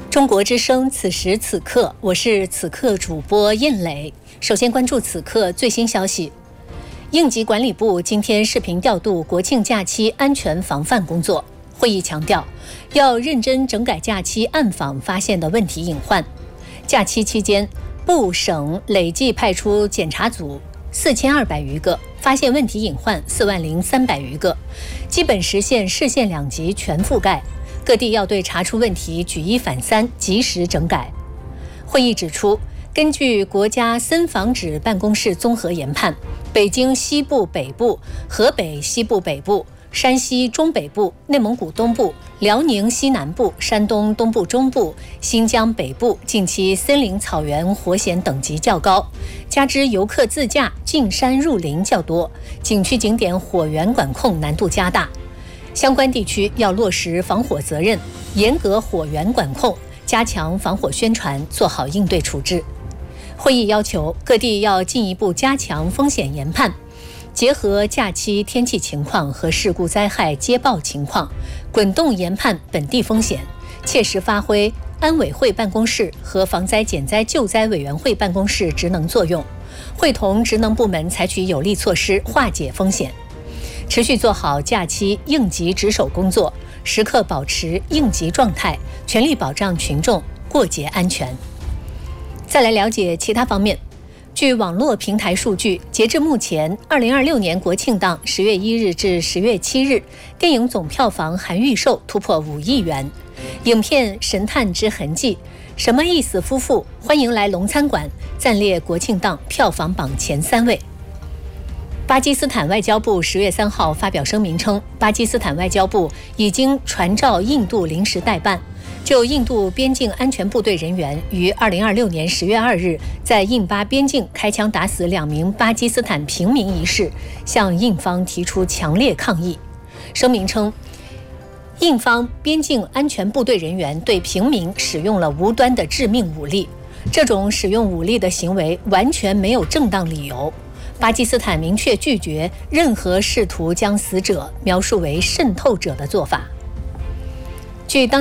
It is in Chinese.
中国之声，此时此刻，我是此刻主播燕磊。首先关注此刻最新消息。应急管理部今天视频调度国庆假期安全防范工作。会议强调，要认真整改假期暗访发现的问题隐患。假期期间，部省累计派出检查组4200余个，发现问题隐患40300余个，基本实现市县两级全覆盖。各地要对查出问题举一反三，及时整改。会议指出，根据国家森防指办公室综合研判，北京西部北部、河北西部北部、山西中北部、内蒙古东部、辽宁西南部、山东东部中部、新疆北部近期森林草原火险等级较高，加之游客自驾进山入林较多，景区景点火源管控难度加大。相关地区要落实防火责任，严格火源管控，加强防火宣传，做好应对处置。会议要求各地要进一步加强风险研判，结合假期天气情况和事故灾害接报情况，滚动研判本地风险，切实发挥安委会办公室和防灾减灾救灾委员会办公室职能作用，会同职能部门采取有力措施化解风险。持续做好假期应急值守工作，时刻保持应急状态，全力保障群众过节安全。再来了解其他方面。据网络平台数据，截至目前，2026年国庆档10月1日至10月7日，电影总票房含预售突破5亿元。影片《神探之痕迹》、什么意思夫妇、欢迎来龙餐馆暂列国庆档票房榜前3位。巴基斯坦外交部10月3号发表声明称，巴基斯坦外交部已经传召印度临时代办，就印度边境安全部队人员于2026年10月2日在印巴边境开枪打死2名巴基斯坦平民一事，向印方提出强烈抗议。声明称，印方边境安全部队人员对平民使用了无端的致命武力，这种使用武力的行为完全没有正当理由。巴基斯坦明确拒绝任何试图将死者描述为渗透者的做法。据当